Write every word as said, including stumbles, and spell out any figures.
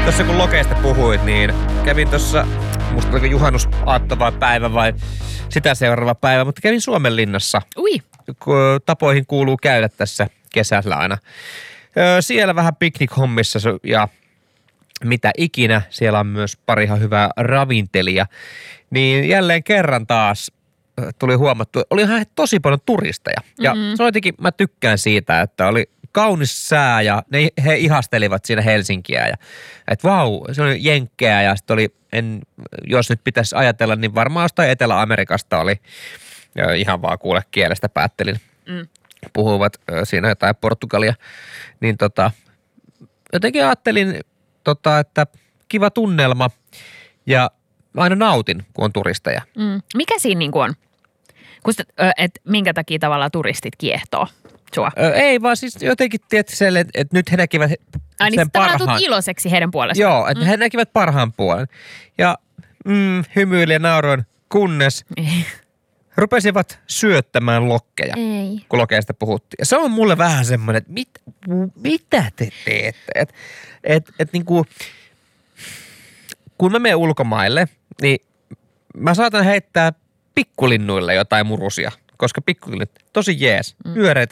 Tuossa kun lokeista puhuit, niin kävin tuossa, musta oliko juhannusaatto vai päivä vai sitä seuraava päivä, mutta kävin Suomenlinnassa. Ui. Tapoihin kuuluu käydä tässä kesällä aina. Siellä vähän piknikhommissa ja mitä ikinä. Siellä on myös pari ihan hyvää ravintelia. Niin jälleen kerran taas tuli huomattu, oli ihan tosi paljon turisteja. Ja mm-hmm. se jotenkin, mä tykkään siitä, että oli kaunis sää ja ne, he ihastelivat siinä Helsinkiä. Ja, että vau, se oli jenkkejä ja sitten oli, en, jos nyt pitäisi ajatella, niin varmaan jostain Etelä-Amerikasta oli ja ihan vaan kuule kielestä päättelin. Mm. Puhuivat siinä jotain Portugalia. Niin tota, jotenkin ajattelin, tota, että kiva tunnelma ja aina nautin, kun on turisteja. Mm. Mikä siinä niin kuin on? Että minkä takia tavallaan turistit kiehtoo sua? Ö, ei vaan siis jotenkin tietysti, että, että nyt he näkivät sen Ai niin parhaan. Ai niin iloiseksi heidän puolestaan. Joo, että mm. he näkivät parhaan puolen. Ja mm, hymyilin ja nauroin, kunnes rupesivat syöttämään lokkeja, ei. kun lokeista puhuttiin. Ja se on mulle vähän semmoinen, että mit, mitä te teette? Että et, et niin kuin, kun mä menen ulkomaille, niin mä saatan heittää pikkulinnuille jotain murusia, koska pikkulinnut tosi jees, mm. pyöreät